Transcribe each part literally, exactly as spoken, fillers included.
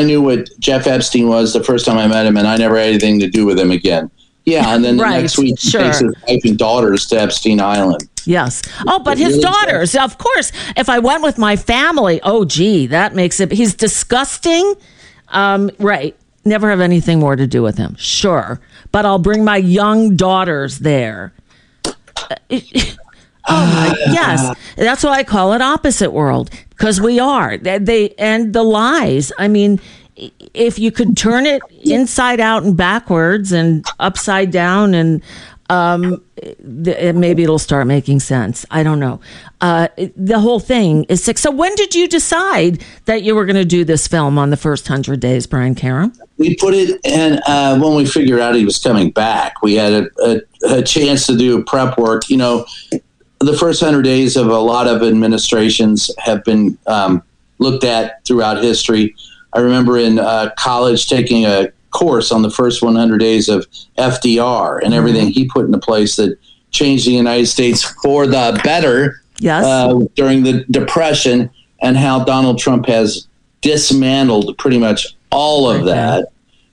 knew what Jeff Epstein was the first time I met him, and I never had anything to do with him again. Yeah, and then the right, next week he sure. takes his wife and daughters to Epstein Island. Yes. Oh, but his really daughters, of course. If I went with my family, oh, gee, that makes it. He's disgusting. Um, right. Never have anything more to do with him. Sure. But I'll bring my young daughters there. Uh, it, oh, my, yes. That's why I call it opposite world, because we are. They, they and the lies. I mean, if you could turn it inside out and backwards and upside down, and um, th- maybe it'll start making sense. I don't know. Uh, the whole thing is sick. So when did you decide that you were going to do this film on the first hundred days, Brian Karem? We put it in uh, when we figured out he was coming back. We had a, a, a chance to do prep work. You know, the first hundred days of a lot of administrations have been um, looked at throughout history. I remember in uh, college taking a course on the first one hundred days of F D R and everything he put into place that changed the United States for the better yes. uh, during the Depression, and how Donald Trump has dismantled pretty much all of that,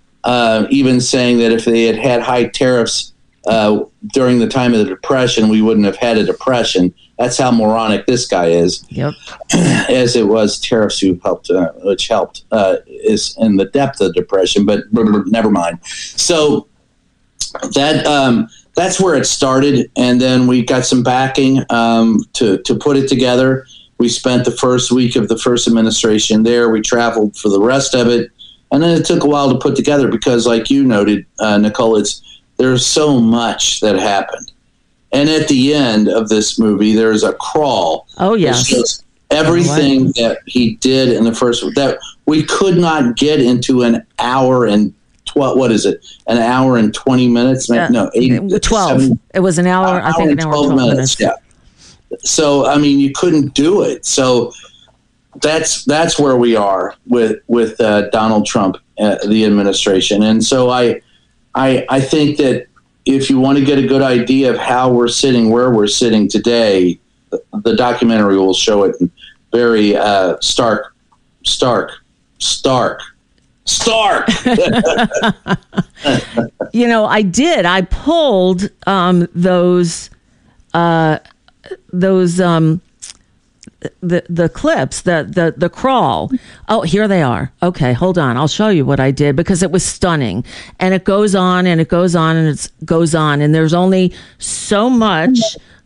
uh, even saying that if they had had high tariffs uh, during the time of the Depression, we wouldn't have had a depression. That's how moronic this guy is. Yep. As it was tariffs who helped, uh, which helped uh, is in the depth of the Depression, but never mind. So that um, that's where it started, and then we got some backing um, to to put it together. We spent the first week of the first administration there. We traveled for the rest of it, and then it took a while to put together because, like you noted, uh, Nicole, it's there's so much that happened. And at the end of this movie, there's a crawl. Oh, yes. That shows everything oh, that he did in the first, that we could not get into an hour and twelve. What is it? An hour and twenty minutes? Uh, no, eight, twelve. Seven, it was an hour. hour I think an hour twelve, twelve minutes. minutes. Yeah. So I mean, you couldn't do it. So that's that's where we are with with uh, Donald Trump, uh, the administration, and so I, I I think that. If you want to get a good idea of how we're sitting, where we're sitting today, the documentary will show it in very uh, stark, stark, stark, stark. You know, I did. I pulled um, those, uh, those, um, the the clips, the the the crawl. Oh, here they are. Okay, hold on. I'll show you what I did because it was stunning. And it goes on and it goes on and it goes on. And there's only so much,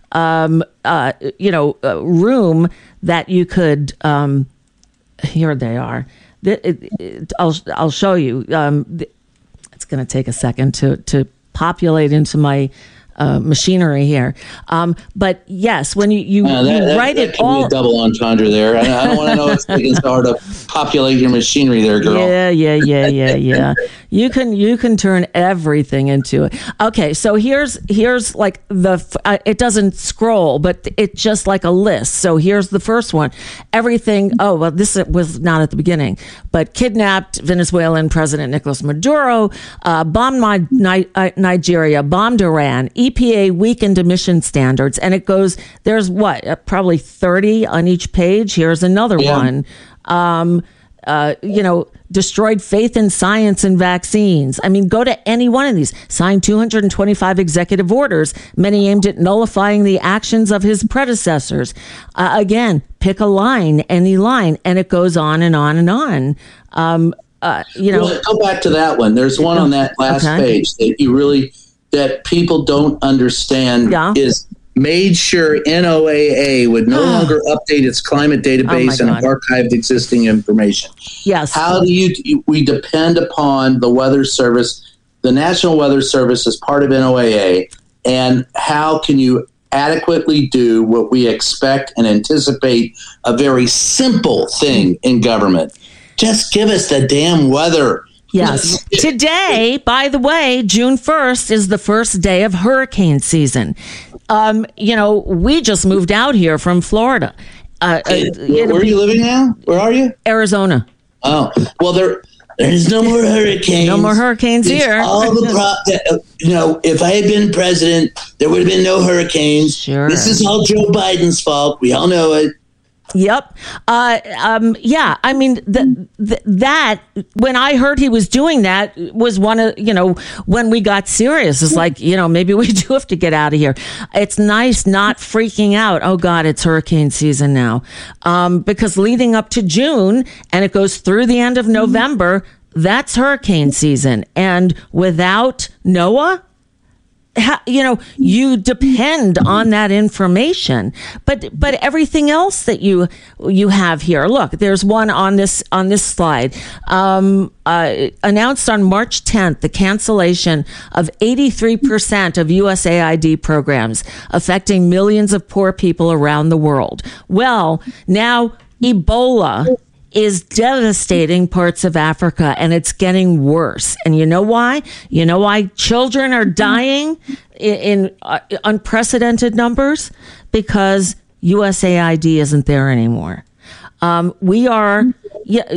um, uh, you know, uh, room that you could. Um, here they are. It, it, it, I'll I'll show you. Um, it's going to take a second to to populate into my. Uh, machinery here, um, but yes, when you you, uh, that, you that, write that it can all, be a double entendre there. I, I don't want to know if it's hard to populate your machinery there, girl. Yeah, yeah, yeah, yeah, yeah. You can you can turn everything into it. Okay, so here's here's like the uh, it doesn't scroll, but it's just like a list. So here's the first one. Everything. Oh well, this was not at the beginning, but kidnapped Venezuelan President Nicolas Maduro, uh, bombed Ni- Ni- uh, Nigeria, bombed Iran. E P A weakened emission standards, and it goes. There's what uh, probably thirty on each page. Here's another yeah. one. Um, uh, you know, destroyed faith in science and vaccines. I mean, go to any one of these. Signed two hundred twenty-five executive orders, many aimed at nullifying the actions of his predecessors. Uh, again, pick a line, any line, and it goes on and on and on. Um, uh, you know, well, go back to that one. There's one on that last okay. page that you really. That people don't understand yeah. is made sure N O A A would no longer update its climate database oh and archived existing information. Yes. How do you, we depend upon the Weather Service, the National Weather Service is part of N O A A, and how can you adequately do what we expect and anticipate a very simple thing in government? Just give us the damn weather. Yes. Today, by the way, June first is the first day of hurricane season. Um, you know, we just moved out here from Florida. Uh, hey, where where are you living now? Where are you? Arizona. Oh, well, there, there's no more hurricanes. No more hurricanes There's here. All the pro- you know, if I had been president, there would have been no hurricanes. Sure. This is all Joe Biden's fault. We all know it. Yep. Uh, um, yeah. I mean, the, the, that when I heard he was doing that was one of, you know, when we got serious, it's like, you know, maybe we do have to get out of here. It's nice not freaking out. Oh, God, it's hurricane season now. Um, because leading up to June and it goes through the end of November, that's hurricane season. And without NOAA, Ha, you know, you depend on that information, but but everything else that you you have here. Look, there's one on this on this slide. Um, uh, announced on March tenth, the cancellation of eighty-three percent of U S A I D programs, affecting millions of poor people around the world. Well, now Ebola is devastating parts of Africa, and it's getting worse. And you know why? You know why children are dying in, in uh, unprecedented numbers? Because U S A I D isn't there anymore. Um, we are, yeah,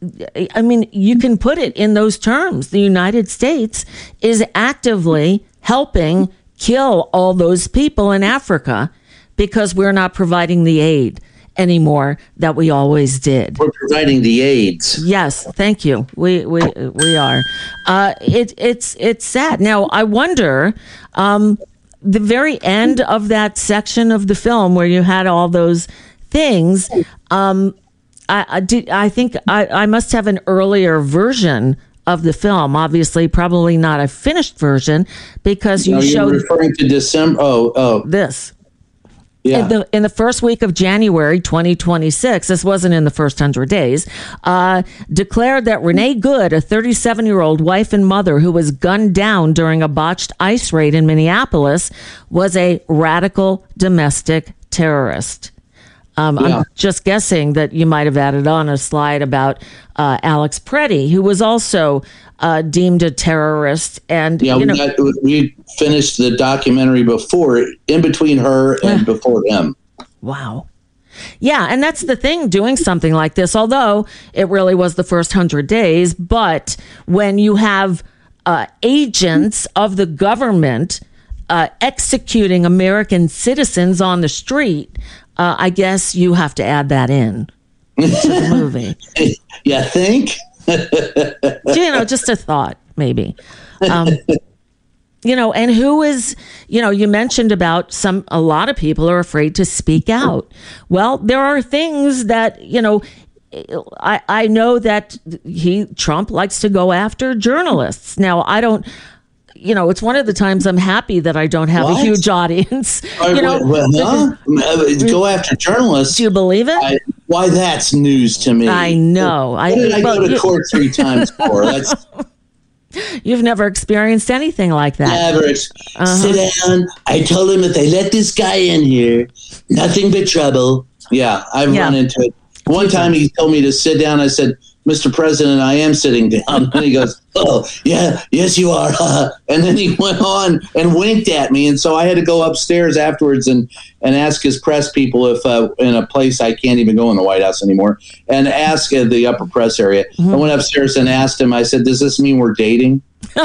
I mean, you can put it in those terms. The United States is actively helping kill all those people in Africa because we're not providing the aid anymore that we always did. We're providing the aids. Yes, thank you. We we we are. Uh, it it's it's sad. Now I wonder, um, the very end of that section of the film where you had all those things. Um, I I, did, I think I, I must have an earlier version of the film. Obviously, probably not a finished version because you no, showed you're referring to December. Oh oh this. Yeah. In the, in the first week of January twenty twenty-six, this wasn't in the first hundred days, uh, declared that Renee Good, a thirty-seven-year-old wife and mother who was gunned down during a botched ICE raid in Minneapolis, was a radical domestic terrorist. Um, yeah. I'm just guessing that you might have added on a slide about uh, Alex Preddy, who was also uh, deemed a terrorist. And yeah, you know, we, got, we finished the documentary before, in between her and uh, before him. Wow. Yeah, and that's the thing, doing something like this, although it really was the first hundred days. But when you have uh, agents of the government uh, executing American citizens on the street, Uh, I guess you have to add that in to the movie. You think? You know, just a thought, maybe. Um, you know, and who is, you know, you mentioned about some, a lot of people are afraid to speak out. Well, there are things that, you know, I, I know that he, Trump likes to go after journalists. Now, I don't, you know, it's one of the times I'm happy that I don't have what? a huge audience. You know, well, huh? Go after journalists. Do you believe it? I, why, that's news to me. I know. What I, did I well, go to you, court three times for? That's You've never experienced anything like that. Never. Uh-huh. Sit down. I told him if they let this guy in here, nothing but trouble. Yeah, I've yeah. run into it. One time he told me to sit down. I said, Mister President, I am sitting down. And he goes, oh, yeah, yes, you are. And then he went on and winked at me. And so I had to go upstairs afterwards and, and ask his press people if uh, in a place I can't even go in the White House anymore, and ask uh, the upper press area. Mm-hmm. I went upstairs and asked him, I said, does this mean we're dating? He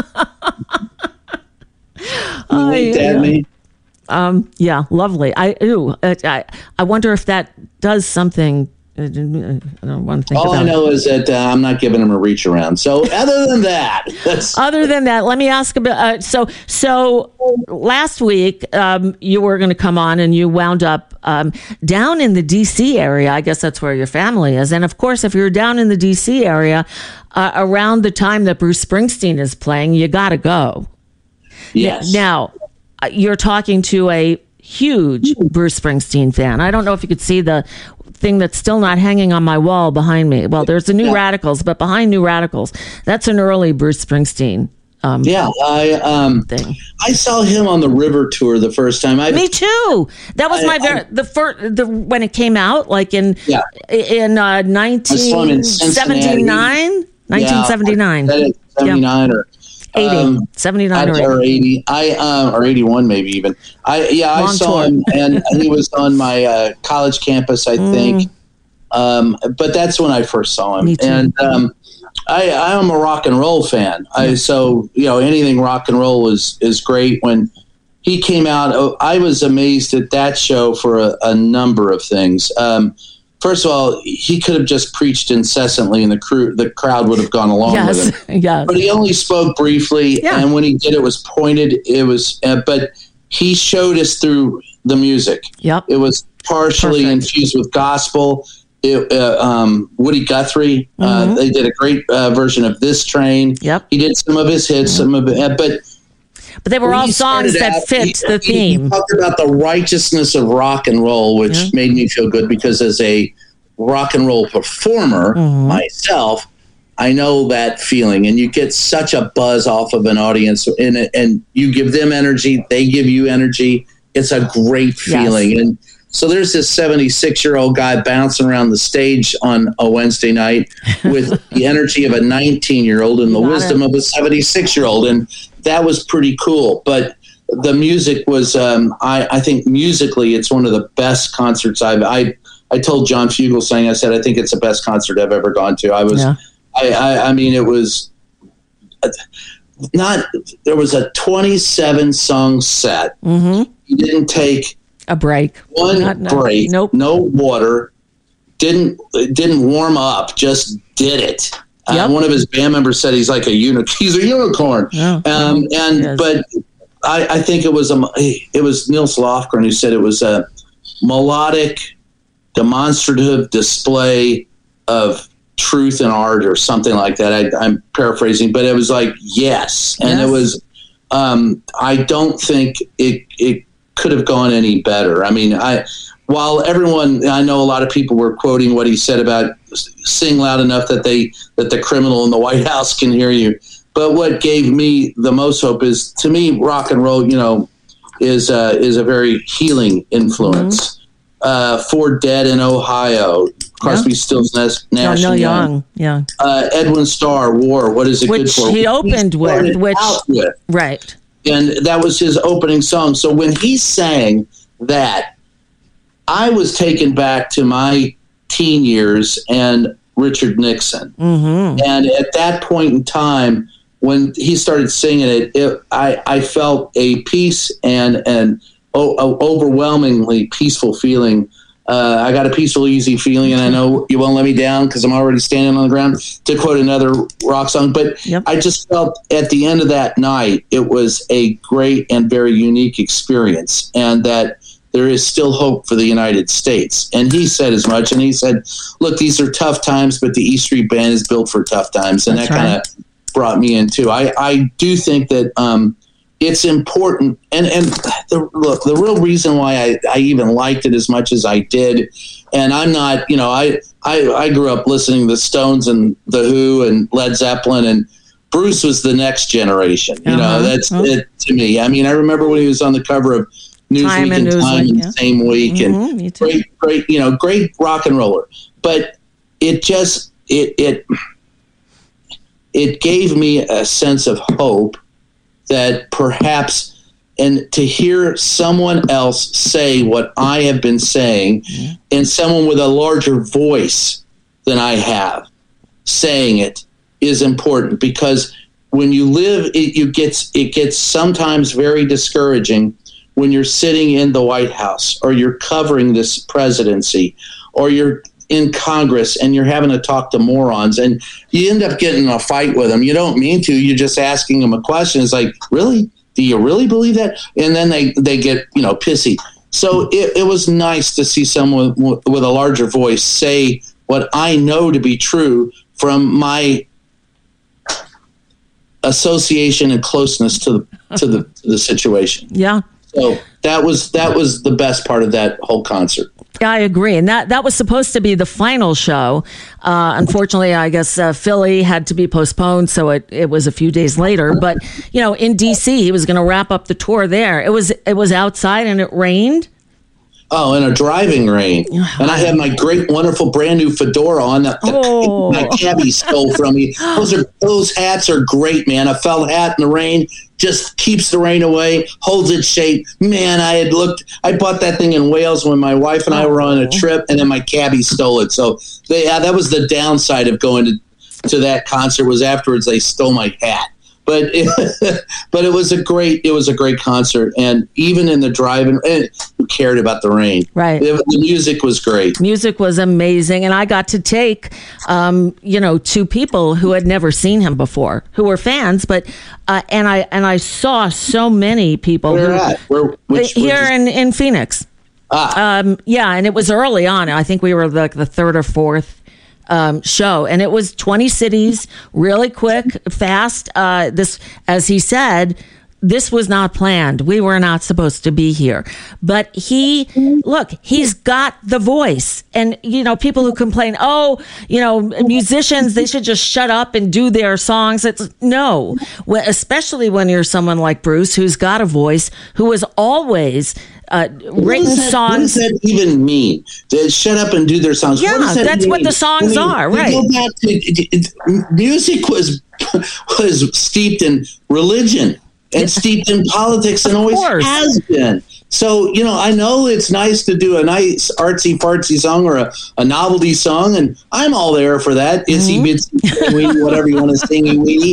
oh, winked yeah. at me. Um, yeah, lovely. I, ooh, I, I wonder if that does something. I don't want to think All about I know it. is that uh, I'm not giving him a reach around. So other than that, that's other than that, let me ask about. Uh, so so last week um, you were going to come on, and you wound up um, down in the D C area. I guess that's where your family is. And of course, if you're down in the D C area uh, around the time that Bruce Springsteen is playing, you got to go. Yes. Now you're talking to a huge Bruce Springsteen fan. I don't know if you could see the thing that's still not hanging on my wall behind me. Well, there's the New yeah. Radicals, but behind New Radicals, that's an early Bruce Springsteen um, yeah, I um, thing. I saw him on the River Tour the first time. I, Me too. That was I, my very, I, the first the when it came out, like in yeah. in uh, nineteen seventy-nine. nineteen seventy-nine. That is seventy-nine yeah. or eighty, um, seventy-nine or, or eighty. I um, or eighty-one maybe even. I yeah, Long I saw tour. him, and he was on my uh, college campus, I think. Mm. Um, but that's when I first saw him. Me too. And um, I, I'm a rock and roll fan. Yeah. I so you know anything rock and roll is is great. When he came out, I was amazed at that show for a, a number of things. Um, first of all, he could have just preached incessantly, and the crew, the crowd would have gone along yes. with him. Yes. But he only spoke briefly, yeah. and when he did, it was pointed. It was, uh, but he showed us through the music. Yep. It was partially Perfect. infused with gospel. It, uh, um, Woody Guthrie, mm-hmm. uh, they did a great uh, version of This Train. Yep. He did some of his hits, mm-hmm. some of it, but but they were all songs that out, fit he, the theme. He talked about the righteousness of rock and roll, which mm-hmm. made me feel good because as a rock and roll performer mm-hmm. myself, I know that feeling, and you get such a buzz off of an audience, and and you give them energy, they give you energy. It's a great feeling, yes. and. So there's this seventy-six-year-old guy bouncing around the stage on a Wednesday night with the energy of a nineteen-year-old and the wisdom it. of a seventy-six-year-old, and that was pretty cool. But the music was, um, I, I think musically, it's one of the best concerts I've. I I told John Fugelsang, I said I think it's the best concert I've ever gone to. I was, yeah. I, I I mean, it was not. There was a twenty-seven song set. Mm-hmm. He didn't take. A break. One Not, no, break. Nope. No water. Didn't didn't warm up. Just did it. Yep. Uh, one of his band members said he's like a unicorn. He's a unicorn. Oh, um, and yes. but I, I think it was a it was Nils Lofgren who said it was a melodic, demonstrative display of truth and art or something like that. I, I'm paraphrasing, but it was like yes, and yes. it was. Um, I don't think it it. could have gone any better. I mean, I while everyone, I know a lot of people were quoting what he said about sing loud enough that they that the criminal in the White House can hear you. But what gave me the most hope is, to me, rock and roll, you know, is uh, is a very healing influence. Mm-hmm. Uh, For Dead in Ohio, Crosby, yeah. Stills, Nash, Nash no, no, and Young. Young. Yeah. Uh, Edwin Starr, War. What is it which good for? He opened he with, which with. right. And that was his opening song. So when he sang that, I was taken back to my teen years and Richard Nixon. Mm-hmm. And at that point in time, when he started singing it, it I, I felt a peace and an o- overwhelmingly peaceful feeling. Uh, I got a peaceful, easy feeling, and I know you won't let me down because I'm already standing on the ground, to quote another rock song. But yep. I just felt at the end of that night, it was a great and very unique experience, and that there is still hope for the United States. And he said as much, and he said, look, these are tough times, but the E Street Band is built for tough times. And That's that kind of right. brought me in, too. I, I do think that um, it's important, and and the look, the real reason why I, I even liked it as much as I did, and I'm not, you know, I, I I grew up listening to the Stones and the Who and Led Zeppelin, and Bruce was the next generation. You uh-huh. know, that's uh-huh. it to me. I mean, I remember when he was on the cover of Newsweek Time and, and Newsweek, Time in yeah. the same week, mm-hmm, and great, great, you know, great rock and roller. But it just it it it gave me a sense of hope that perhaps, and to hear someone else say what I have been saying, mm-hmm. and someone with a larger voice than I have saying it is important, because when you live, it you gets it gets sometimes very discouraging when you're sitting in the White House, or you're covering this presidency, or you're in Congress and you're having to talk to morons, and you end up getting in a fight with them. You don't mean to. You're just asking them a question. It's like, really? Do you really believe that? And then they, they get, you know, pissy. So it, it was nice to see someone w- with a larger voice say what I know to be true from my association and closeness to the, to the, to the situation. Yeah. So that was that was the best part of that whole concert. Yeah, I agree. And that, that was supposed to be the final show. Uh, unfortunately, I guess uh, Philly had to be postponed, so it, it was a few days later. But, you know, in D C, he was going to wrap up the tour there. It was it was outside and it rained. Oh, in a driving rain. And I had my great, wonderful, brand new fedora on that oh. my cabbie stole from me. Those are those hats are great, man. A felt hat in the rain just keeps the rain away, holds its shape. Man, I had looked, I bought that thing in Wales when my wife and I were on a trip, and then my cabbie stole it. So they, yeah, that was the downside of going to, to that concert, was afterwards they stole my hat. but it, but it was a great it was a great concert, and even in the drive-in, and who cared about the rain? Right. It, the music was great. Music was amazing, and I got to take, um, you know, two people who had never seen him before, who were fans, but uh, and I and I saw so many people. Where who, at? Where? Which, here which, in in Phoenix. Ah. Um, yeah, and it was early on. I think we were like the third or fourth um, show, and it was twenty cities, really quick, fast. Uh, this, as he said, this was not planned. We were not supposed to be here, but he, look, he's got the voice, and you know, people who complain, oh, you know, musicians, they should just shut up and do their songs. It's no, especially when you're someone like Bruce, who's got a voice, who is always. Uh, written that, songs. What does that even mean? To shut up and do their songs. Yeah, what that that's mean? what the songs I mean, are, right? Go back to, it, it, music was was steeped in religion and yeah. steeped in politics, and always has been. So, you know, I know it's nice to do a nice artsy fartsy song or a, a novelty song, and I'm all there for that. Mm-hmm. Itsy bitsy weeny, whatever you want to sing, weeny.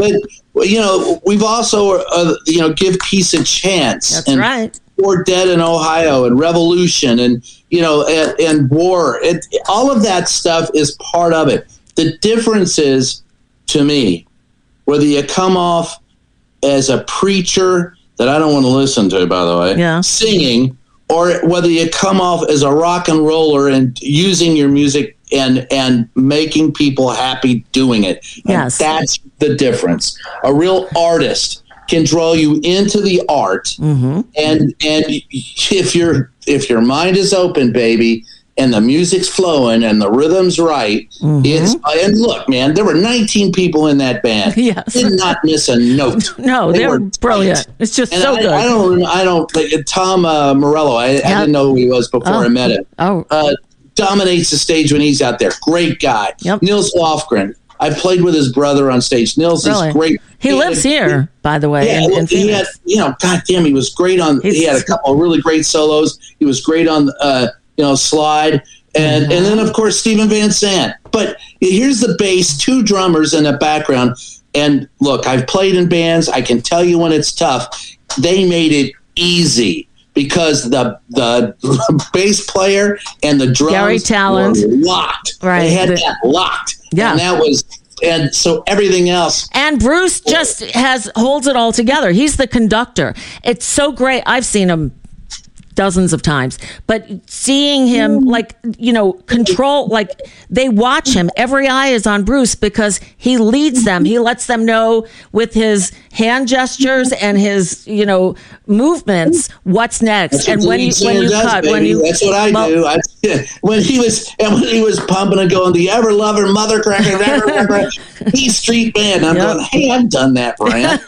But you know, we've also uh, you know give peace a chance. That's and, right. Or Dead in Ohio and Revolution and, you know, and, and War. It, all of that stuff is part of it. The difference is, to me, whether you come off as a preacher that I don't want to listen to, by the way, yeah. singing, or whether you come off as a rock and roller and using your music and and making people happy doing it. Yes. And that's the difference. A real artist can draw you into the art, mm-hmm. and and if your if your mind is open, baby, and the music's flowing and the rhythm's right, mm-hmm. it's and look, man, there were nineteen people in that band. Yes. Did not miss a note. No, they, they were, were brilliant. It's just and so I, good. I don't, I don't like Tom uh, Morello. I, yep. I didn't know who he was before oh. I met him. Oh, uh, dominates the stage when he's out there. Great guy. Yep. Nils Lofgren. I played with his brother on stage. Nils really? is great. He, he lives had, here, he, by the way. Yeah, in, in he had, you know, goddamn, he was great on. He's, he had a couple of really great solos. He was great on, uh, you know, slide, and mm-hmm. and then of course Steven Van Sant. But here's the bass, two drummers in the background. And look, I've played in bands. I can tell you when it's tough. They made it easy because the the bass player and the drums Gary Talent were locked. Right, they had the, that locked. Yeah, and that was. And so everything else. And Bruce just has holds it all together. He's the conductor. It's so great. I've seen him dozens of times, but seeing him like, you know, control, like they watch him. Every eye is on Bruce because he leads them. He lets them know with his hand gestures and his, you know, movements what's next. And when you when you does, cut, baby. when you that's what I well, do. I, when he was and when he was pumping and going, the ever loving mother cracker, E Street Band. I'm yep. going, hey, I've done that, Brian.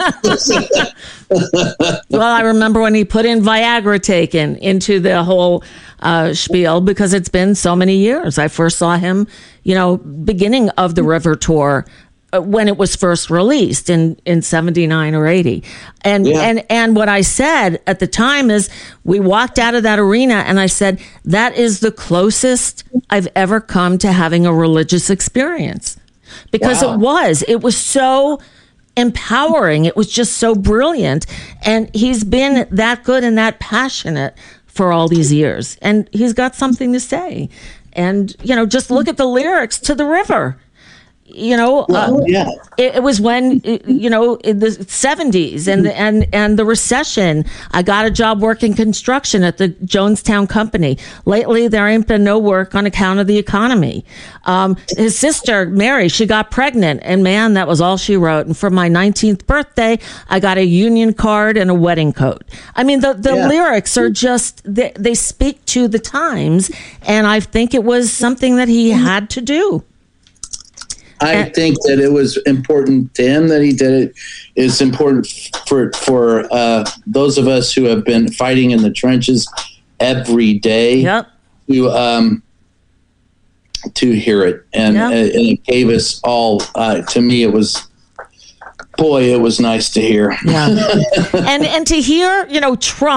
Well, I remember when he put in Viagra Taken into the whole uh, spiel because it's been so many years. I first saw him, you know, beginning of the River Tour uh, when it was first released in, in seventy-nine or eighty. And, yeah. and, and what I said at the time is we walked out of that arena and I said, that is the closest I've ever come to having a religious experience because wow. it was, it was so empowering. It was just so brilliant. And he's been that good and that passionate for all these years. And he's got something to say. And, you know, just look at the lyrics to The River. You know, well, uh, yeah. it, it was when, you know, in the seventies and, and, and the recession, I got a job working construction at the Jonestown Company. Lately, there ain't been no work on account of the economy. Um, his sister, Mary, she got pregnant, and man, that was all she wrote. And for my nineteenth birthday, I got a union card and a wedding coat. I mean, the, the yeah. lyrics are just, they, they speak to the times, and I think it was something that he had to do. I think that it was important to him that he did it. It's important for for uh, those of us who have been fighting in the trenches every day yep. to um, to hear it, and, yep. and it gave us all. Uh, to me, it was. Boy, it was nice to hear. Yeah. and and to hear, you know, Trump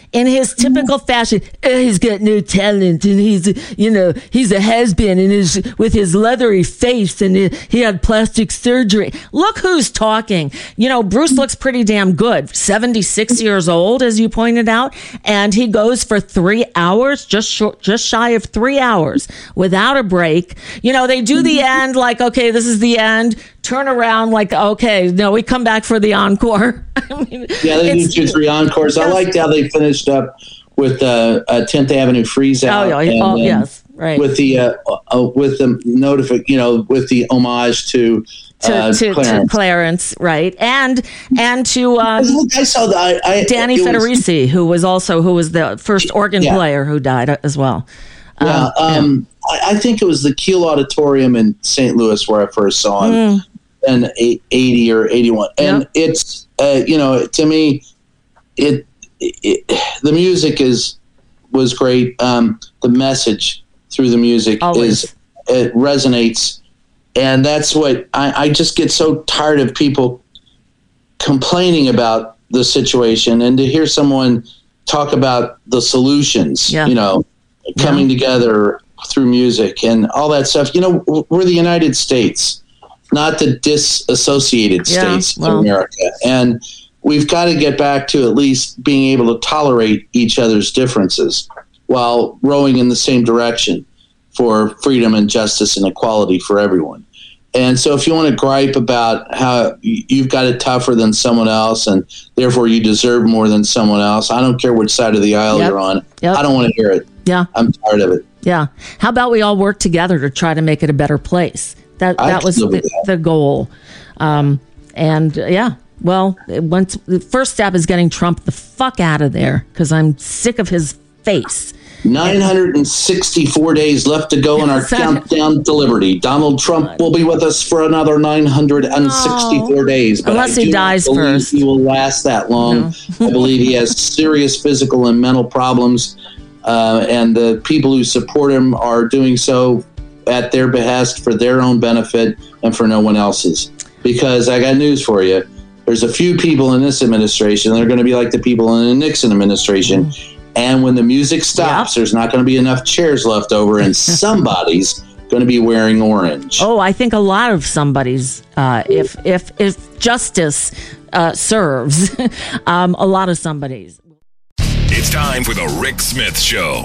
in his typical fashion. Oh, he's got no talent, and he's, you know, he's a has-been, and his with his leathery face, and he, he had plastic surgery. Look who's talking. You know, Bruce looks pretty damn good. seventy-six years old, as you pointed out, and he goes for three hours, just short, just shy of three hours, without a break. You know, they do the end like, okay, this is the end. Turn around like, okay, no, we come back for the encore. I mean, yeah, they do two, three encores. I liked how they finished up with uh, uh, tenth Avenue Freeze Out. Oh, yeah, oh yes, right. With the uh, uh, with the notific, you know, with the homage to to, uh, to, Clarence. to Clarence, right, and and to um, Look, I saw that. I, I, Danny Federici, was, who was also who was the first organ yeah. player who died as well. Yeah, um, um, yeah. I, I think it was the Kiel Auditorium in Saint Louis where I first saw him. Mm. In eighty or eighty-one, and yep. it's uh, you know, to me, it, it the music is was great. Um, the message through the music Always. is it resonates, and that's what I, I just get so tired of people complaining about the situation, and to hear someone talk about the solutions, yeah. you know, coming yeah. together through music and all that stuff. You know, we're the United States, not the disassociated states yeah, well. of America. And we've got to get back to at least being able to tolerate each other's differences while rowing in the same direction for freedom and justice and equality for everyone. And so if you want to gripe about how you've got it tougher than someone else and therefore you deserve more than someone else, I don't care which side of the aisle yep. you're on. Yep. I don't want to hear it. Yeah. I'm tired of it. Yeah. How about we all work together to try to make it a better place? That that was the, that. the goal. Um, and uh, yeah, well, once the first step is getting Trump the fuck out of there because I'm sick of his face. nine hundred sixty-four days left to go in our countdown to liberty. Donald Trump will be with us for another nine hundred sixty-four oh, days. But unless I he dies first. He will last that long. No. I believe he has serious physical and mental problems. Uh, and the people who support him are doing so at their behest for their own benefit and for no one else's. Because I got news for you. There's a few people in this administration that are going to be like the people in the Nixon administration. Mm. And when the music stops, yeah. there's not going to be enough chairs left over, and somebody's going to be wearing orange. Oh, I think a lot of somebody's, uh, if if if justice uh, serves, um, a lot of somebody's. It's time for the Rick Smith Show.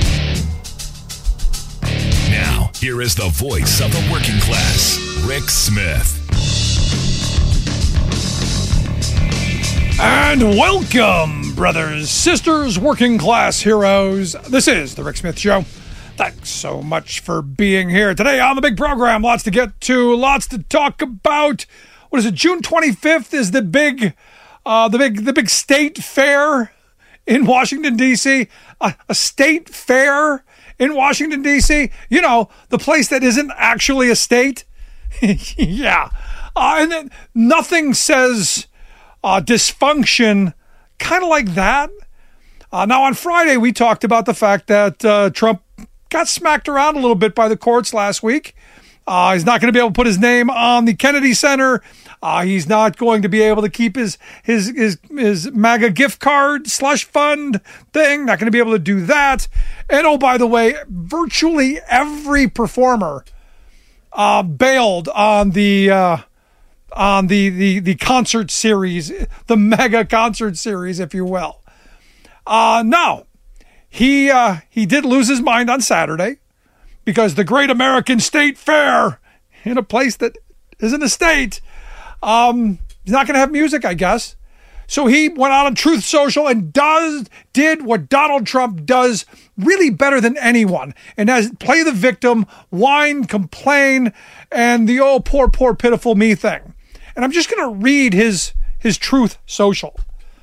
Now, here is the voice of the working class, Rick Smith. And welcome, brothers, sisters, working class heroes. This is the Rick Smith Show. Thanks so much for being here today on the big program. Lots to get to, lots to talk about. What is it? June twenty-fifth is the big, uh, the big, the big state fair in Washington D C. Uh, a state fair in Washington D C. You know, the place that isn't actually a state. yeah, uh, and then nothing says Uh, dysfunction, kind of like that. Uh, now, on Friday, we talked about the fact that uh, Trump got smacked around a little bit by the courts last week. Uh, he's not going to be able to put his name on the Kennedy Center. Uh, he's not going to be able to keep his his his, his MAGA gift card slush fund thing. Not going to be able to do that. And oh, by the way, virtually every performer uh, bailed on the Uh, on the, the, the concert series, the mega concert series, if you will. Uh, now, he, uh, he did lose his mind on Saturday because the Great American State Fair in a place that isn't a state, um, he's not going to have music, I guess. So he went out on Truth Social and does, did what Donald Trump does really better than anyone. And has play the victim, whine, complain, and the, oh, poor, poor, pitiful me thing. And I'm just going to read his his Truth Social.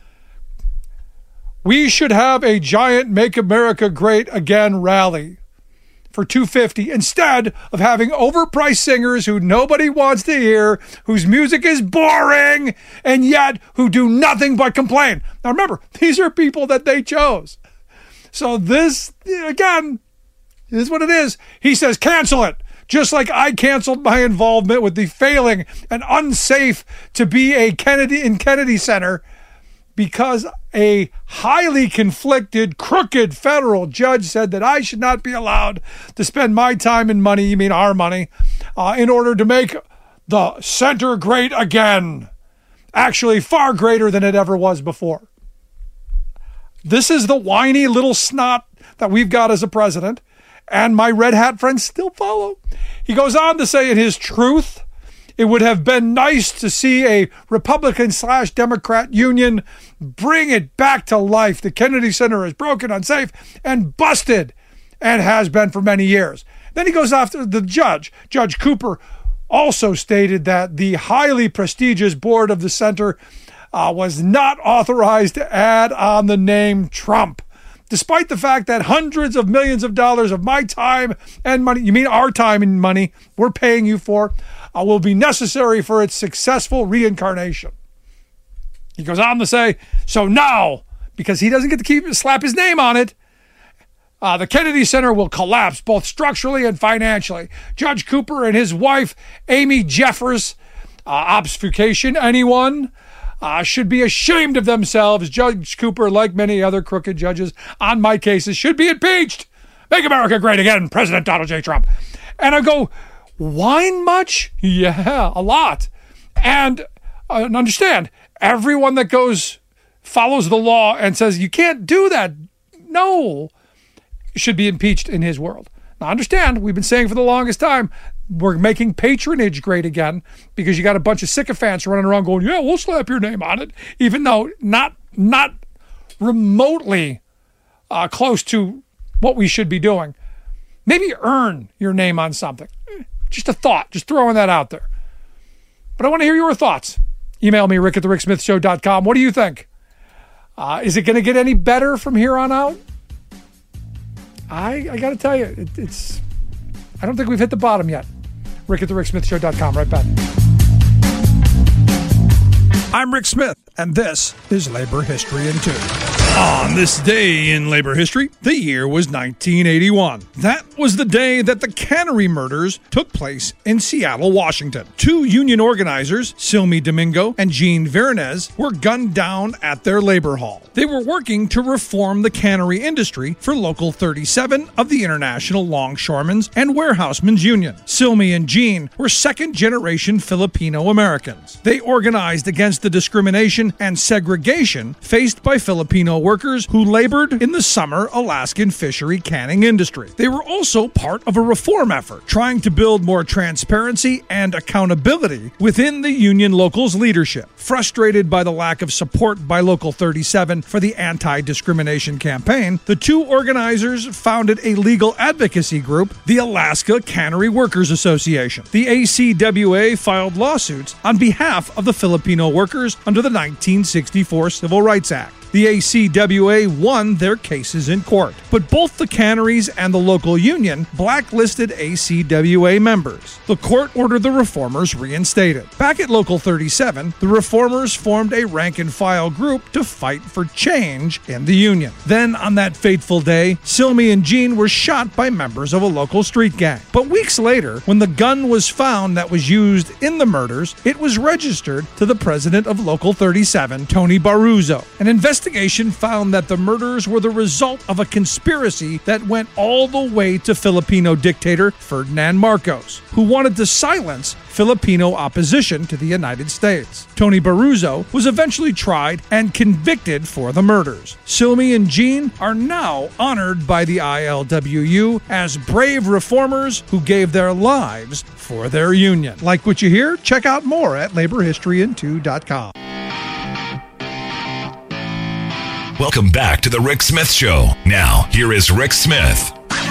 We should have a giant Make America Great Again rally for two hundred fifty dollars instead of having overpriced singers who nobody wants to hear, whose music is boring, and yet who do nothing but complain. Now remember, these are people that they chose. So this, again, is what it is. He says, cancel it. Just like I canceled my involvement with the failing and unsafe to be a Kennedy in Kennedy Center because a highly conflicted, crooked federal judge said that I should not be allowed to spend my time and money, you mean our money, uh, in order to make the center great again. Actually, far greater than it ever was before. This is the whiny little snot that we've got as a president, and my red hat friends still follow. He goes on to say in his truth, it would have been nice to see a Republican slash Democrat union bring it back to life. The Kennedy Center is broken, unsafe, and busted, and has been for many years. Then he goes after the judge. Judge Cooper also stated that the highly prestigious board of the center uh, was not authorized to add on the name Trump, despite the fact that hundreds of millions of dollars of my time and money, you mean our time and money, we're paying you for, uh, will be necessary for its successful reincarnation. He goes on to say, so now, because he doesn't get to keep slap his name on it, uh, the Kennedy Center will collapse both structurally and financially. Judge Cooper and his wife, Amy Jeffers, uh, obfuscation, anyone uh, should be ashamed of themselves. Judge Cooper, like many other crooked judges on my cases, should be impeached. Make America great again, President Donald J. Trump. And I go, whine much? Yeah, a lot. And, uh, and understand, everyone that goes, follows the law and says, you can't do that, no, should be impeached in his world. Now understand, we've been saying for the longest time, we're making patronage great again because you got a bunch of sycophants running around going, yeah, we'll slap your name on it, even though not, not remotely uh, close to what we should be doing. Maybe earn your name on something. Just a thought, just throwing that out there. But I want to hear your thoughts. Email me, rick at the rick smith show dot com. What do you think? Uh, is it going to get any better from here on out? I I got to tell you, it, it's. I don't think we've hit the bottom yet. rick at the rick smith show dot com. Right back. I'm Rick Smith, and this is Labor History in Two. On this day in labor history, the year was nineteen eighty-one. That was the day that the cannery murders took place in Seattle, Washington. Two union organizers, Silmy Domingo and Jean Veronese, were gunned down at their labor hall. They were working to reform the cannery industry for Local thirty-seven of the International Longshoremen's and Warehousemen's Union. Silmy and Jean were second-generation Filipino Americans. They organized against the discrimination and segregation faced by Filipino workers who labored in the summer Alaskan fishery canning industry. They were also part of a reform effort trying to build more transparency and accountability within the union local's leadership. Frustrated by the lack of support by Local thirty-seven for the anti-discrimination campaign, the two organizers founded a legal advocacy group, the Alaska Cannery Workers Association. The A C W A filed lawsuits on behalf of the Filipino workers under the nineteen sixty-four Civil Rights Act. The A C W A won their cases in court, but both the canneries and the local union blacklisted A C W A members. The court ordered the reformers reinstated. Back at Local thirty-seven, the reformers formed a rank-and-file group to fight for change in the union. Then, on that fateful day, Silmy and Jean were shot by members of a local street gang. But weeks later, when the gun was found that was used in the murders, it was registered to the president of Local thirty-seven, Tony Baruzzo. An investigation Investigation found that the murders were the result of a conspiracy that went all the way to Filipino dictator Ferdinand Marcos, who wanted to silence Filipino opposition to the United States. Tony Baruzzo was eventually tried and convicted for the murders. Silmy and Jean are now honored by the I L W U as brave reformers who gave their lives for their union. Like what you hear? Check out more at labor history in two dot com. Welcome back to the Rick Smith Show. Now, here is Rick Smith.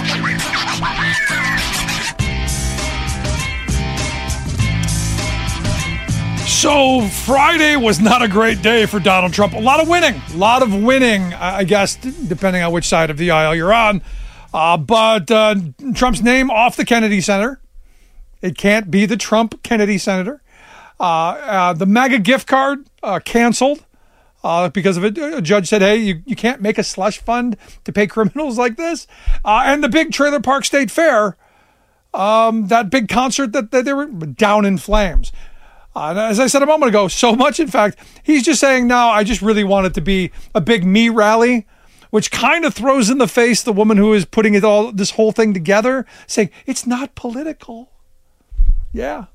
So Friday was not a great day for Donald Trump. A lot of winning. A lot of winning, I guess, depending on which side of the aisle you're on. Uh, but uh, Trump's name off the Kennedy Center. It can't be the Trump Kennedy Center. Uh, uh, the MAGA gift card uh, canceled. Uh, because of it, a judge said, hey, you, you can't make a slush fund to pay criminals like this. Uh, and the big Trailer Park State Fair, um, that big concert that, that they were down in flames. Uh, and as I said a moment ago, so much, in fact, he's just saying, no, I just really want it to be a big me rally, which kind of throws in the face the woman who is putting it all, this whole thing together, saying it's not political. Yeah.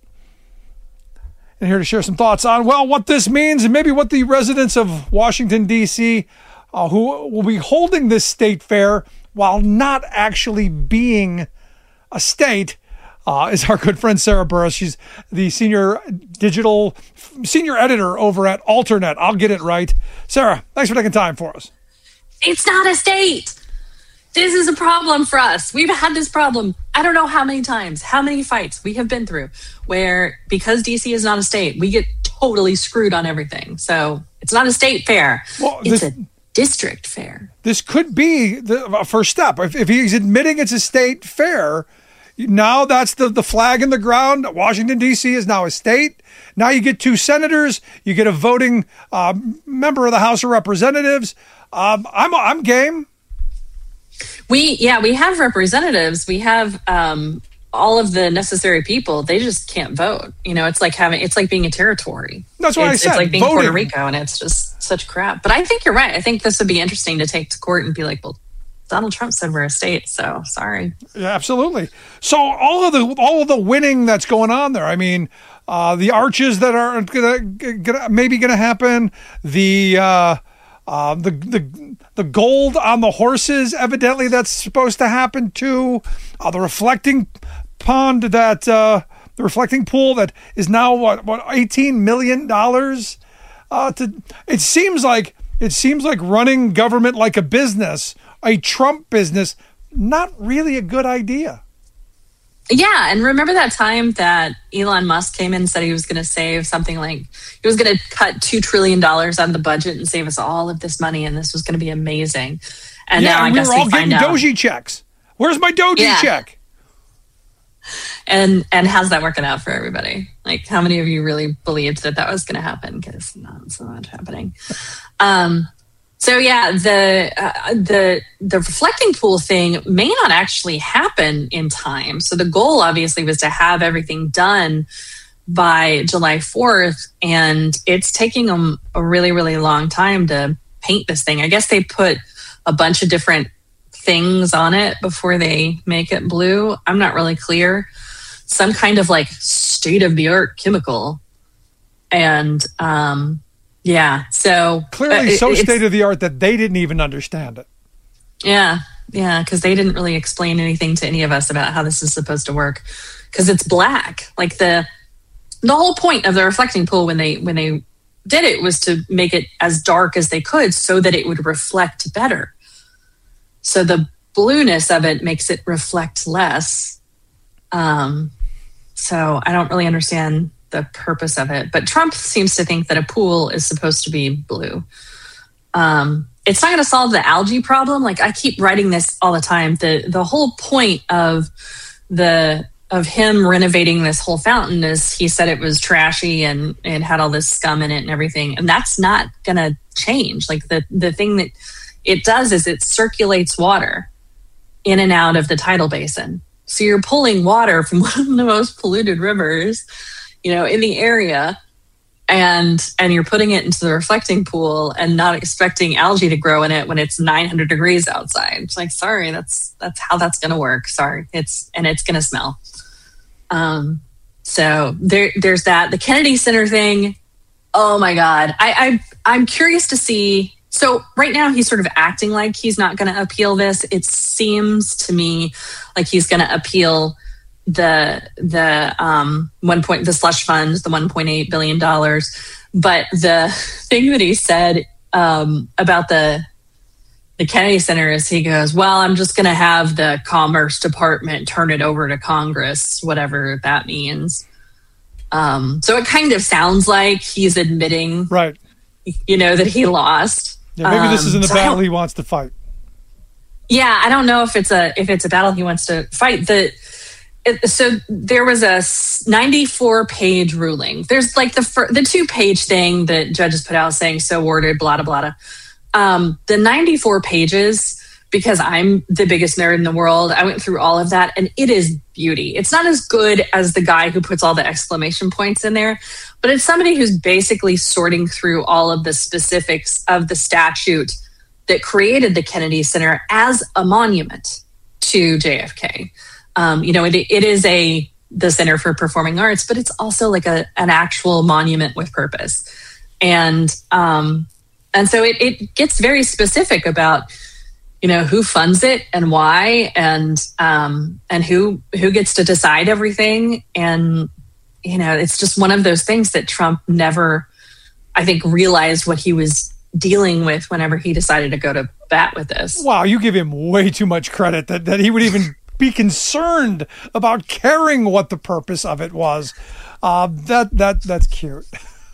And here to share some thoughts on, well, what this means and maybe what the residents of Washington, D C, uh, who will be holding this state fair while not actually being a state, uh, is our good friend Sarah Burris. She's the senior digital, senior editor over at Alternet. I'll get it right. Sarah, thanks for taking time for us. It's not a state. This is a problem for us. We've had this problem, I don't know how many times, how many fights we have been through where because D C is not a state, we get totally screwed on everything. So it's not a state fair. Well, it's this, a district fair. This could be the first step. If, if he's admitting it's a state fair, now that's the, the flag in the ground. Washington, D C is now a state. Now you get two senators. You get a voting uh, member of the House of Representatives. Um, I'm I'm game. We yeah we have representatives. We have um, all of the necessary people. They just can't vote. You know, it's like having it's like being a territory. That's what it's, I said. It's like being voting. Puerto Rico, and it's just such crap. But I think you're right. I think this would be interesting to take to court and be like, well, Donald Trump said we're a state, so sorry. Yeah, absolutely. So all of the all of the winning that's going on there. I mean, uh, the arches that are gonna, gonna, maybe going to happen. The uh, uh, the the the gold on the horses. Evidently, that's supposed to happen too. Uh, the reflecting pond that uh, the reflecting pool that is now what what eighteen million dollars. Uh, to it seems like it seems like running government like a business. A Trump business, not really a good idea. Yeah, and remember that time that Elon Musk came in and said he was going to save something like, he was going to cut two trillion dollars out of the budget and save us all of this money, and this was going to be amazing. And yeah, now I we guess were all we getting find out. Doji checks. Where's my Doji Yeah. check? And and how's that working out for everybody? Like, how many of you really believed that that was going to happen? Because not so much happening. Um, So yeah, the uh, the the reflecting pool thing may not actually happen in time. So the goal obviously was to have everything done by July fourth, and it's taking them a really, really long time to paint this thing. I guess they put a bunch of different things on it before they make it blue. I'm not really clear. Some kind of like state-of-the-art chemical. And um yeah, so Clearly uh, so it's- state-of-the-art that they didn't even understand it. Yeah, yeah, because they didn't really explain anything to any of us about how this is supposed to work. Because it's black. Like the the whole point of the reflecting pool when they when they did it was to make it as dark as they could so that it would reflect better. So the blueness of it makes it reflect less. Um, so I don't really understand the purpose of it, but Trump seems to think that a pool is supposed to be blue. Um, it's not going to solve the algae problem. Like I keep writing this all the time. The the whole point of the of him renovating this whole fountain is he said it was trashy and it had all this scum in it and everything, and that's not going to change. Like the the thing that it does is it circulates water in and out of the tidal basin. So you're pulling water from one of the most polluted rivers, you know, in the area, and and you're putting it into the reflecting pool and not expecting algae to grow in it when it's nine hundred degrees outside. It's like, sorry, that's that's how that's going to work. Sorry, it's and it's going to smell. Um, so there there's that. The Kennedy Center thing. Oh my God, I, I I'm curious to see. So right now he's sort of acting like he's not going to appeal this. It seems to me like he's going to appeal the the um one point the slush fund, the one point eight billion dollars. But the thing that he said um about the the Kennedy Center is he goes, well, I'm just gonna have the Commerce Department turn it over to Congress, whatever that means. Um so it kind of sounds like he's admitting, right, you know, that he lost. Yeah, maybe um, this isn't the so battle he wants to fight. Yeah, I don't know if it's a if it's a battle he wants to fight. The It, so there was a ninety-four page ruling. There's like the fir- the two page thing that judges put out saying so ordered, blah, blah, blah. Um, the ninety-four pages because I'm the biggest nerd in the world. I went through all of that, and it is beauty. It's not as good as the guy who puts all the exclamation points in there, but it's somebody who's basically sorting through all of the specifics of the statute that created the Kennedy Center as a monument to J F K. Um, you know, it, it is a the Center for Performing Arts, but it's also like a an actual monument with purpose. And um, and so it, it gets very specific about, you know, who funds it and why, and um, and who who gets to decide everything. And, you know, it's just one of those things that Trump never, I think, realized what he was dealing with whenever he decided to go to bat with this. Wow, you give him way too much credit that, that he would even be concerned about caring what the purpose of it was. Uh, that that that's cute.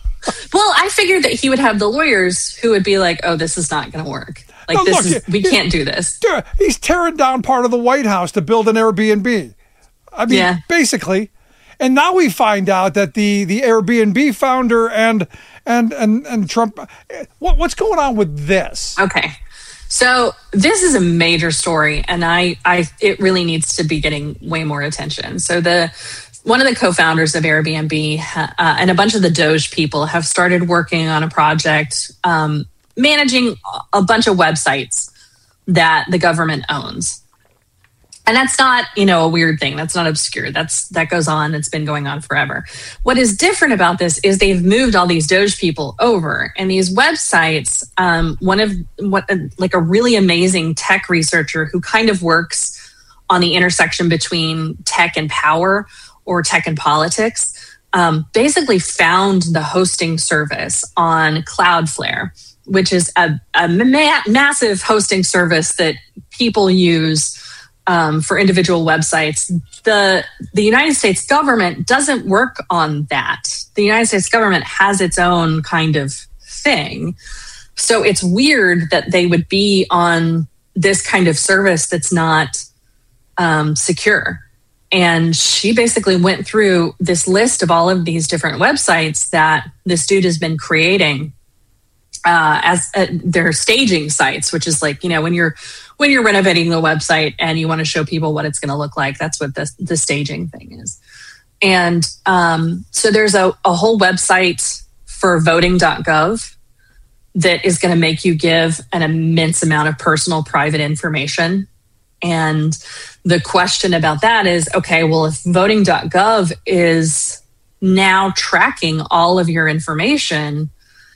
Well, I figured that he would have the lawyers who would be like, "Oh, this is not going to work. Like, No, this look, is he- we he- can't do this." Dude, he's tearing down part of the White House to build an Airbnb. I mean, Yeah. basically. And now we find out that the, the Airbnb founder and and and and Trump. What what's going on with this? Okay. So this is a major story, and I, I, it really needs to be getting way more attention. So the one of the co-founders of Airbnb uh, and a bunch of the Doge people have started working on a project um, managing a bunch of websites that the government owns. And that's not, you know, a weird thing. That's not obscure. That's that goes on. It's been going on forever. What is different about this is they've moved all these Doge people over, and these websites. Um, one of what, like a really amazing tech researcher who kind of works on the intersection between tech and power, or tech and politics, um, basically found the hosting service on Cloudflare, which is a, a ma- massive hosting service that people use. Um, for individual websites. The the United States government doesn't work on that. The United States government has its own kind of thing. So it's weird that they would be on this kind of service that's not um, secure. And she basically went through this list of all of these different websites that this dude has been creating uh, as uh, their staging sites, which is like, you know, when you're when you're renovating the website and you want to show people what it's going to look like, that's what the, the staging thing is. And um, so there's a, a whole website for voting dot gov that is going to make you give an immense amount of personal private information. And the question about that is, okay, well, if voting dot gov is now tracking all of your information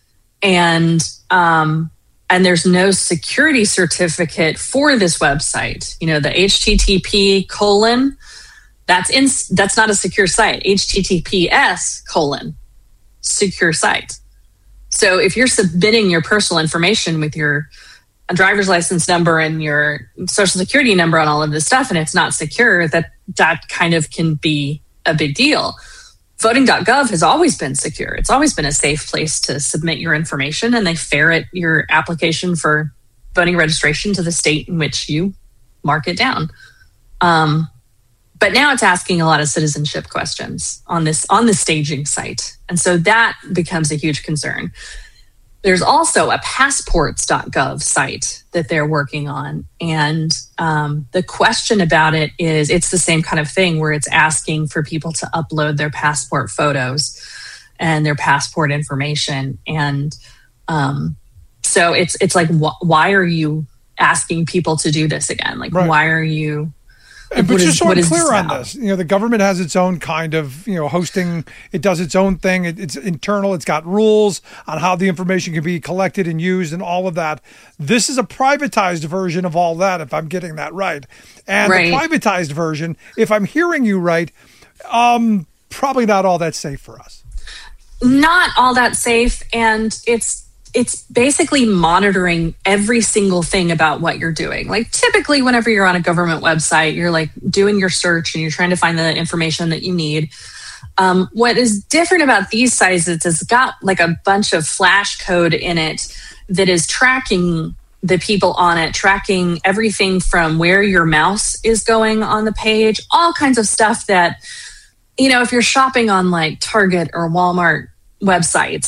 and um, and there's no security certificate for this website, you know, the H T T P colon, that's in, that's not a secure site. H T T P S colon, secure site. So if you're submitting your personal information with your driver's license number and your social security number on all of this stuff, and it's not secure, that that kind of can be a big deal. voting dot gov has always been secure. It's always been a safe place to submit your information, and they ferret your application for voting registration to the state in which you mark it down. Um, but now it's asking a lot of citizenship questions on this on the staging site. And so that becomes a huge concern. There's also a passports dot gov site that they're working on. And um, the question about it is, it's the same kind of thing where it's asking for people to upload their passport photos and their passport information. And um, so it's it's like, wh- why are you asking people to do this again? Like, Right. why are you... And, but what just is- so what I'm is clear this on about? this, you know, the government has its own kind of, you know, hosting. It does its own thing. It, it's internal. It's got rules on how the information can be collected and used and all of that. This is a privatized version of all that, if I'm getting that right. And Right. the privatized version, if I'm hearing you right, um, probably not all that safe for us. Not all that safe, and it's it's basically monitoring every single thing about what you're doing. Like typically whenever you're on a government website, you're like doing your search and you're trying to find the information that you need. Um, what is different about these sites is it's got like a bunch of flash code in it that is tracking the people on it, tracking everything from where your mouse is going on the page, all kinds of stuff that, you know, if you're shopping on like Target or Walmart websites,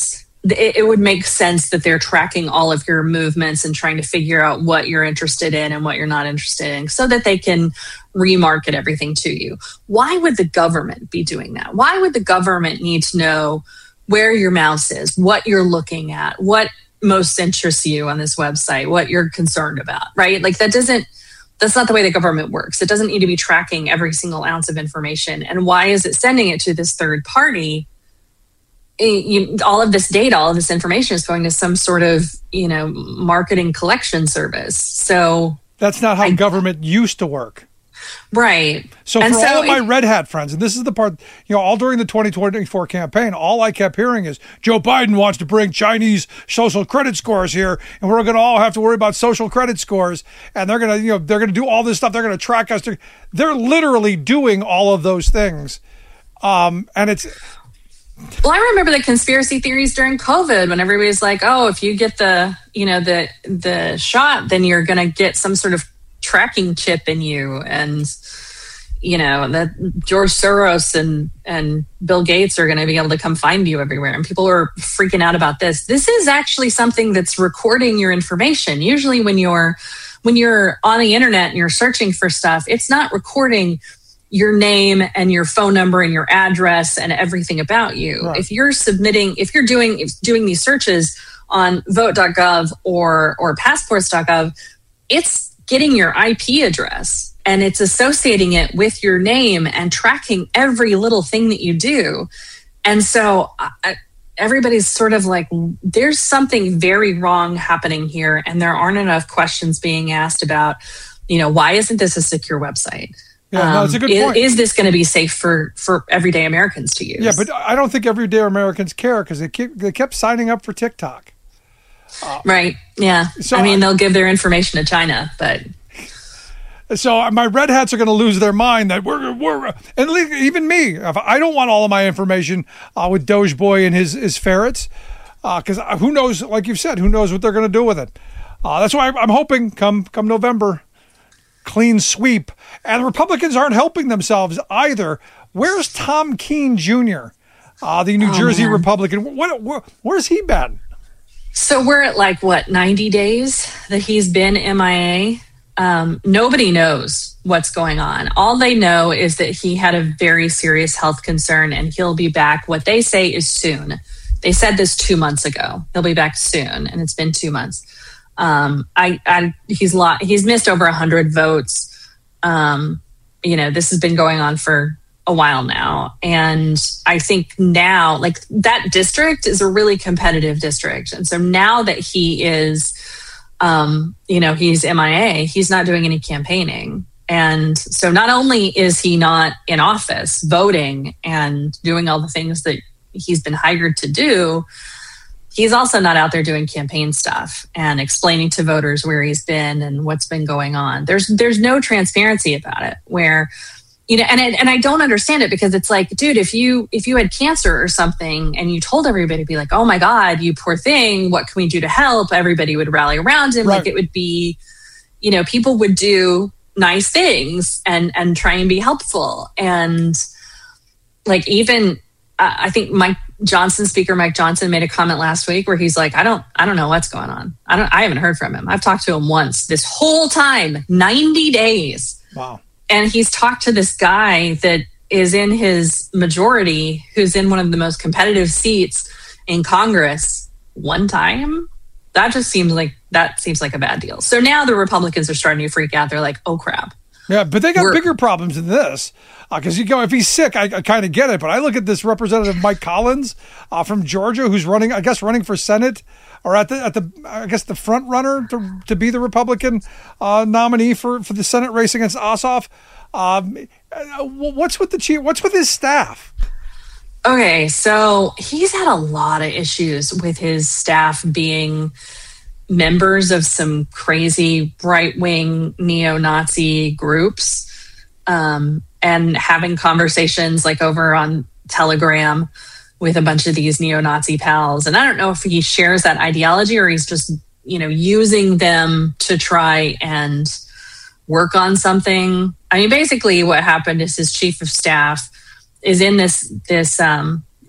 it, it would make sense that they're tracking all of your movements and trying to figure out what you're interested in and what you're not interested in so that they can remarket everything to you. Why would the government be doing that? Why would the government need to know where your mouse is, what you're looking at, what most interests you on this website, what you're concerned about, right? Like that doesn't, that's not the way the government works. It doesn't need to be tracking every single ounce of information. And why is it sending it to this third party? It, you, all of this data, all of this information is going to some sort of, you know, marketing collection service. So that's not how I, government used to work. Right. So and for so all of my it, Red Hat friends, and this is the part, you know, all during the twenty twenty-four campaign, all I kept hearing is Joe Biden wants to bring Chinese social credit scores here, and we're going to all have to worry about social credit scores, and they're going to, you know, they're going to do all this stuff. They're going to track us. They're literally doing all of those things. Um, and it's... Well, I remember the conspiracy theories during COVID when everybody's like, oh, if you get the, you know, the, the shot, then you're going to get some sort of tracking chip in you, and you know that George Soros and and Bill Gates are going to be able to come find you everywhere, and people are freaking out about this. This is actually something that's recording your information. Usually when you're when you're on the internet and you're searching for stuff, it's not recording your name and your phone number and your address and everything about you. Right. If you're submitting, if you're doing if doing these searches on vote dot gov or or passports dot gov, it's getting your I P address and it's associating it with your name and tracking every little thing that you do. And so I, everybody's sort of like, there's something very wrong happening here. And there aren't enough questions being asked about, you know, why isn't this a secure website? Yeah, um, no, that's a good is, point. Is this going to be safe for, for everyday Americans to use? Yeah, but I don't think everyday Americans care because they keep, they kept signing up for TikTok. Uh, right. Yeah. So I mean, they'll give their information to China, but. So my Red Hats are going to lose their mind that we're, we're, and even me, if I don't want all of my information uh, with Doge Boy and his, his ferrets, because uh, who knows, like you've said, who knows what they're going to do with it. Uh, that's why I'm hoping come, come November, clean sweep. And the Republicans aren't helping themselves either. Where's Tom Keene Junior, uh, the New oh, Jersey man. Republican? What, where, where's he been? So we're at like, what, ninety days that he's been M I A? Um, nobody knows what's going on. All they know is that he had a very serious health concern and he'll be back. What they say is soon. They said this two months ago. He'll be back soon, and it's been two months. Um, I, I, he's lo- he's missed over a hundred votes. Um, you know, this has been going on for a while now. And I think now, like, that district is a really competitive district. And so now that he is, um, you know, he's M I A, he's not doing any campaigning. And so not only is he not in office voting and doing all the things that he's been hired to do, he's also not out there doing campaign stuff and explaining to voters where he's been and what's been going on. There's there's no transparency about it, where, you know, and I, and I don't understand it, because it's like, dude, if you if you had cancer or something and you told everybody to be like, oh my God, you poor thing, what can we do to help? Everybody would rally around him. Right. Like, it would be, you know, people would do nice things and and try and be helpful. And like, even uh, I think Mike Johnson, Speaker Mike Johnson, made a comment last week where he's like, I don't I don't know what's going on. I don't I haven't heard from him. I've talked to him once this whole time, ninety days. Wow. And he's talked to this guy that is in his majority, who's in one of the most competitive seats in Congress one time. That just seems like that seems like a bad deal. So now the Republicans are starting to freak out. They're like, oh, crap. Yeah, but they got We're, bigger problems than this. Because, uh, you know, if he's sick, I, I kind of get it. But I look at this Representative Mike Collins uh, from Georgia, who's running, I guess, running for Senate, or at the, at the I guess, the front runner to, to be the Republican uh, nominee for, for the Senate race against Ossoff. Um, what's with the chief? What's with his staff? Okay, so he's had a lot of issues with his staff being members of some crazy right-wing neo-Nazi groups, um, and having conversations like over on Telegram with a bunch of these neo-Nazi pals. And I don't know if he shares that ideology or he's just, you know, using them to try and work on something. I mean, basically what happened is his chief of staff is in this this um,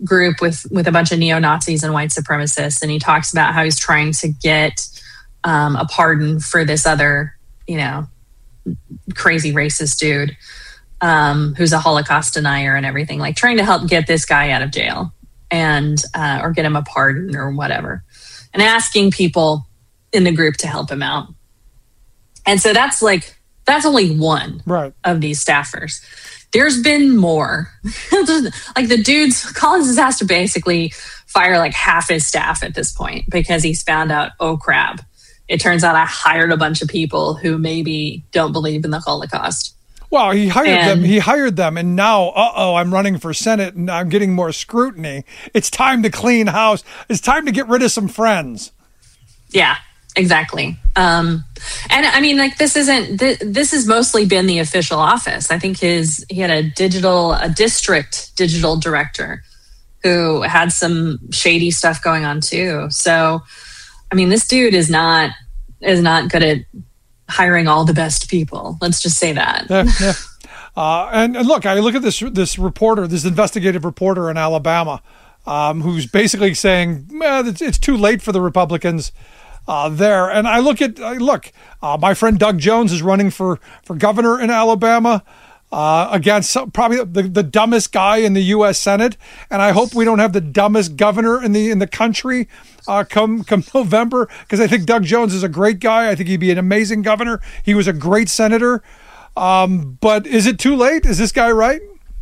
group with with a bunch of neo-Nazis and white supremacists, and he talks about how he's trying to get um, a pardon for this other, you know, crazy racist dude um, who's a Holocaust denier and everything, like trying to help get this guy out of jail and uh, or get him a pardon or whatever, and asking people in the group to help him out. And so that's like, that's only one right. of these staffers. There's been more. Like the dude's, Collins has to basically fire like half his staff at this point because he's found out, oh crap, it turns out I hired a bunch of people who maybe don't believe in the Holocaust. Well, he hired and, them. He hired them, and now, uh-oh, I'm running for Senate, and I'm getting more scrutiny. It's time to clean house. It's time to get rid of some friends. Yeah, exactly. Um, and I mean, like, this isn't, th- this has mostly been the official office. I think his, he had a digital, a district digital director who had some shady stuff going on too. So, I mean, this dude is not, is not good at hiring all the best people. Let's just say that. Yeah, yeah. Uh, and, and look, I look at this, this reporter, this investigative reporter in Alabama, um, who's basically saying, eh, it's, it's too late for the Republicans Uh, there. And I look at, uh, look, uh, my friend Doug Jones is running for, for governor in Alabama uh, against some, probably the, the dumbest guy in the U S Senate. And I hope we don't have the dumbest governor in the in the country uh, come come November, because I think Doug Jones is a great guy. I think he'd be an amazing governor. He was a great senator. Um, but is it too late? Is this guy right?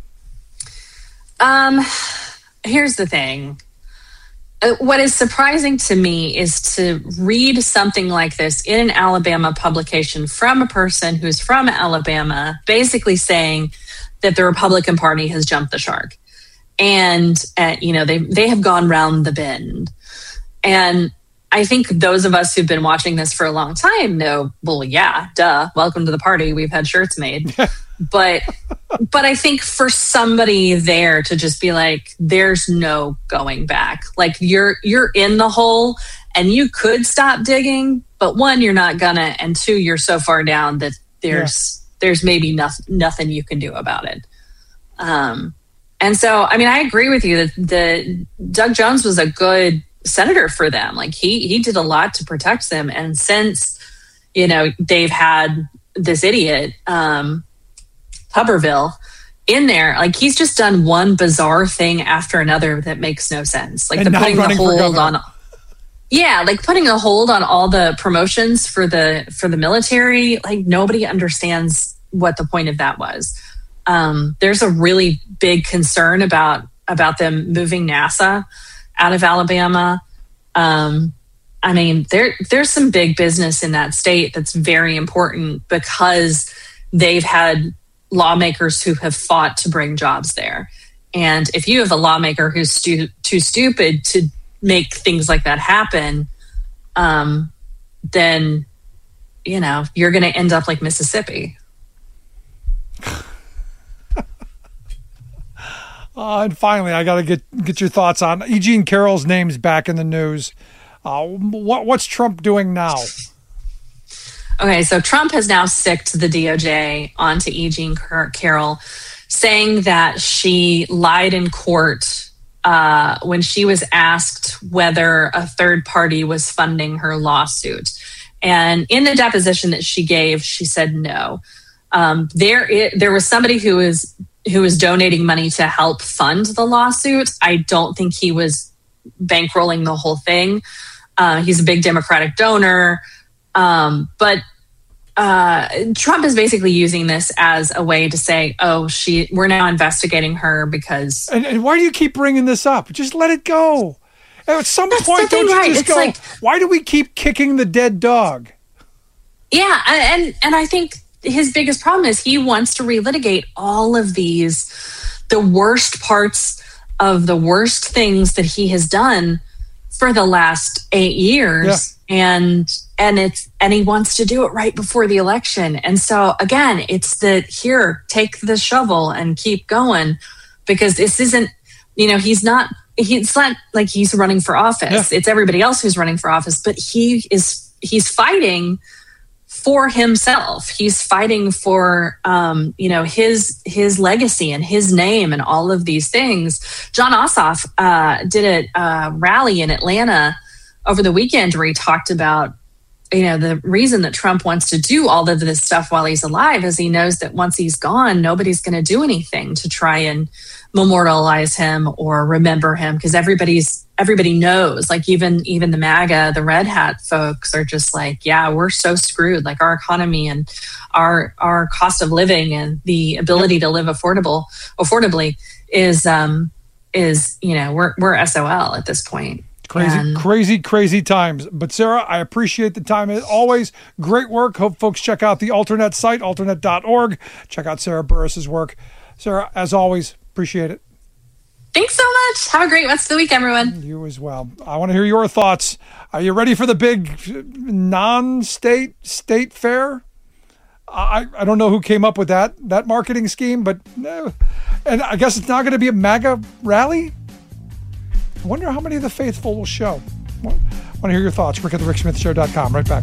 Um, here's the thing. What is surprising to me is to read something like this in an Alabama publication from a person who's from Alabama, basically saying that the Republican Party has jumped the shark, and uh, you know they they have gone round the bend. And I think those of us who've been watching this for a long time know, well, yeah, duh, welcome to the party. We've had shirts made, but. But I think for somebody there to just be like, there's no going back. Like you're you're in the hole and you could stop digging, but one, you're not gonna, and two, you're so far down that there's yeah. there's maybe nothing nothing you can do about it. Um, and so, I mean, I agree with you that the Doug Jones was a good senator for them. Like he he did a lot to protect them, and since you know they've had this idiot. Um, Huberville in there, like he's just done one bizarre thing after another that makes no sense. Like and the putting the hold on, yeah, like putting a hold on all the promotions for the for the military. Like nobody understands what the point of that was. Um, there's a really big concern about about them moving NASA out of Alabama. Um, I mean, there there's some big business in that state that's very important because they've had lawmakers who have fought to bring jobs there. And if you have a lawmaker who's stu- too stupid to make things like that happen, um, then, you know, you're going to end up like Mississippi. Uh, and finally, I got to get get your thoughts on E. Jean Carroll's name's back in the news. Uh, what what's Trump doing now? Okay, so Trump has now sicked the D O J onto E. Jean Carroll, saying that she lied in court uh, when she was asked whether a third party was funding her lawsuit. And in the deposition that she gave, she said no. Um, there, it, there was somebody who was who was donating money to help fund the lawsuit. I don't think he was bankrolling the whole thing. Uh, he's a big Democratic donor. Um, but uh, Trump is basically using this as a way to say, oh, she, we're now investigating her because... And, and why do you keep bringing this up? Just let it go. At some That's point, don't you right. just it's go, like, why do we keep kicking the dead dog? Yeah, and and I think his biggest problem is he wants to relitigate all of these, the worst parts of the worst things that he has done for the last eight years. Yeah. And and it's and he wants to do it right before the election. And so again, it's the here, take the shovel and keep going, because this isn't, you know, he's not he's not like he's running for office. Yeah. It's everybody else who's running for office, but he is he's fighting for himself. He's fighting for, um, you know, his his legacy and his name and all of these things. Jon Ossoff uh, did a uh, rally in Atlanta over the weekend where he talked about, you know, the reason that Trump wants to do all of this stuff while he's alive is he knows that once he's gone, nobody's going to do anything to try and memorialize him or remember him, because everybody's everybody knows, like even even the MAGA, the red hat folks are just like, yeah, we're so screwed. Like our economy and our our cost of living and the ability to live affordable affordably is um is, you know, we're we're S O L at this point. Crazy, and crazy, crazy times. But Sarah, I appreciate the time as always. Great work. Hope folks check out the Alternet site, alternet dot org. Check out Sarah Burris's work. Sarah, as always, appreciate it. Thanks so much. Have a great rest of the week, everyone. You as well. I want to hear your thoughts. Are you ready for the big non-state state fair? I, I don't know who came up with that, that marketing scheme, but no. And I guess it's not going to be a MAGA rally? I wonder how many of the faithful will show. I want to hear your thoughts. Rick at the rick smith show dot com. Right back.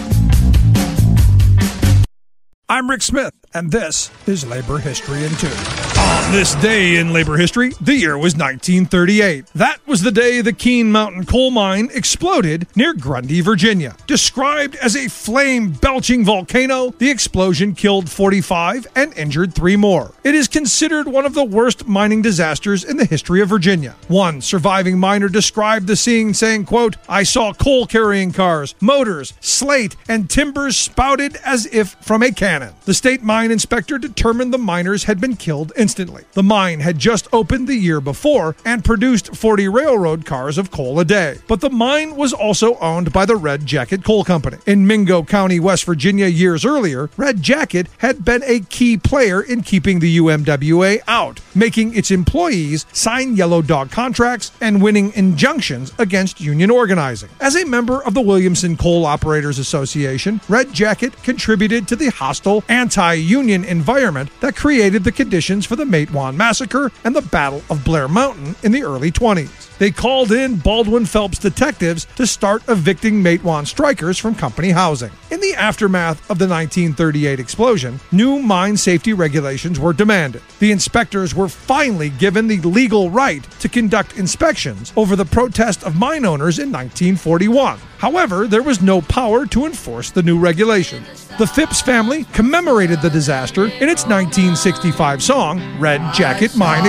I'm Rick Smith, and this is Labor History in Two. On this day in labor history, the year was nineteen thirty-eight. That was the day the Keene Mountain coal mine exploded near Grundy, Virginia. Described as a flame-belching volcano, the explosion killed forty-five and injured three more. It is considered one of the worst mining disasters in the history of Virginia. One surviving miner described the scene saying, quote, "I saw coal-carrying cars, motors, slate, and timbers spouted as if from a cannon." The state mine inspector determined the miners had been killed instantly. The mine had just opened the year before and produced forty railroad cars of coal a day. But the mine was also owned by the Red Jacket Coal Company. In Mingo County, West Virginia, years earlier, Red Jacket had been a key player in keeping the U M W A out, making its employees sign yellow dog contracts and winning injunctions against union organizing. As a member of the Williamson Coal Operators Association, Red Jacket contributed to the hostile anti-union environment that created the conditions for the Matewan Massacre and the Battle of Blair Mountain in the early twenties. They called in Baldwin Phelps detectives to start evicting Matewan strikers from company housing. In the aftermath of the nineteen thirty-eight explosion, new mine safety regulations were demanded. The inspectors were finally given the legal right to conduct inspections over the protest of mine owners in nineteen forty-one. However, there was no power to enforce the new regulations. The Phipps family commemorated the disaster in its nineteen sixty-five song, Red Jacket Mine